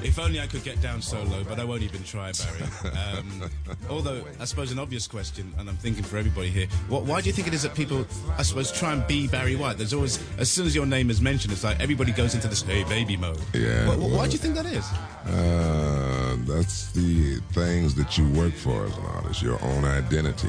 If only I could get down so low, but I won't even try, Barry. Although, I suppose an obvious question, and I'm thinking for everybody here, why do you think it is that people, I suppose, try and be Barry White? There's always, as soon as your name is mentioned, it's like everybody goes into this hey baby mode. Yeah. Why do you think that is? That's the things that you work for as an artist, your own identity.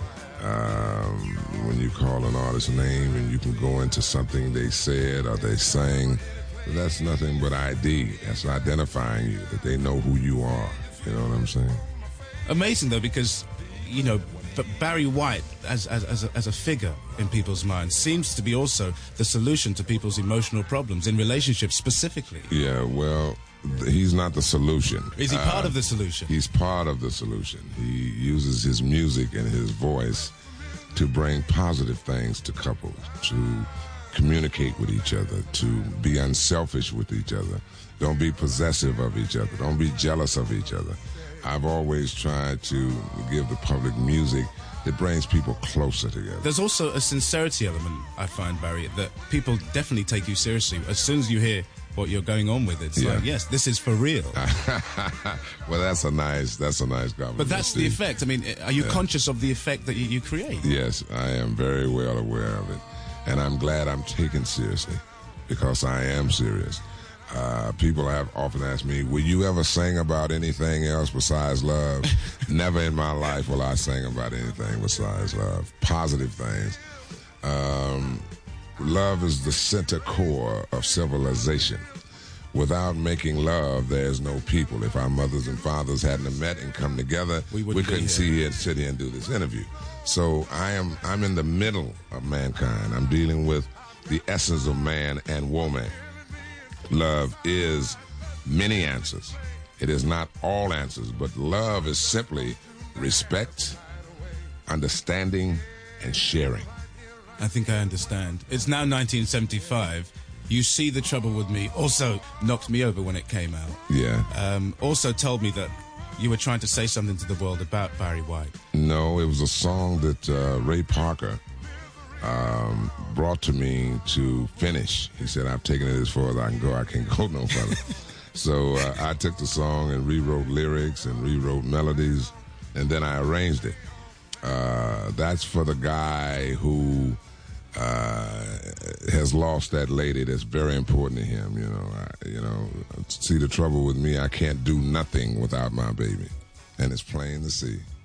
When you call an artist's name and you can go into something they said or they sang, that's nothing but ID. That's identifying you, that they know who you are. You know what I'm saying? Amazing, though, because, you know, but Barry White, as a figure in people's minds, seems to be also the solution to people's emotional problems in relationships specifically. Yeah, well, he's not the solution. Is he part of the solution? He's part of the solution. He uses his music and his voice to bring positive things to couples, to communicate with each other, to be unselfish with each other. Don't be possessive of each other. Don't be jealous of each other. I've always tried to give the public music that brings people closer together. There's also a sincerity element, I find, Barry, that people definitely take you seriously. As soon as you hear what you're going on with, it's like, yes, this is for real. Well, that's a nice compliment. But that's the effect. I mean, are you conscious of the effect that you create? Yes, I am very well aware of it. And I'm glad I'm taken seriously, because I am serious. People have often asked me, will you ever sing about anything else besides love? Never in my life will I sing about anything besides love. Positive things. Love is the center core of civilization. Without making love, there's no people. If our mothers and fathers hadn't met and come together, we couldn't sit here and do this interview. So I'm in the middle of mankind. I'm dealing with the essence of man and woman. Love is many answers. It is not all answers, but love is simply respect, understanding, and sharing. I think I understand. It's now 1975. You See the Trouble with Me also knocked me over when it came out. Yeah. Also told me that you were trying to say something to the world about Barry White. No, it was a song that Ray Parker brought to me to finish. He said, I've taken it as far as I can go. I can't go no further. So I took the song and rewrote lyrics and rewrote melodies, and then I arranged it. That's for the guy who has lost that lady that's very important to him. See the trouble with me, I can't do nothing without my baby. And it's plain to see.